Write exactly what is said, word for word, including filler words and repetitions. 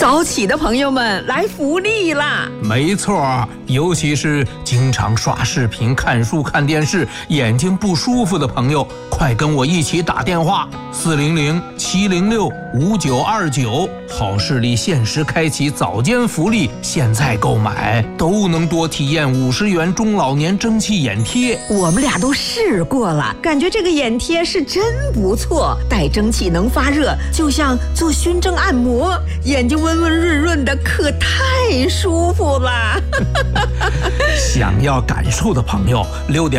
早起的朋友们来福利啦！ 没错，尤其是经常刷视频、看书、看电视，眼睛不舒服的朋友，快跟我一起打电话：四零零七零六五九二九，好视力限时开启早间福利，现在购买都能多体验五十元中老年蒸汽眼贴。 我们俩都试过了，感觉这个眼贴是真不错，带蒸汽能发热，就像做熏蒸按摩，眼睛温温润润的，可太舒服了。 想要感受的朋友，六点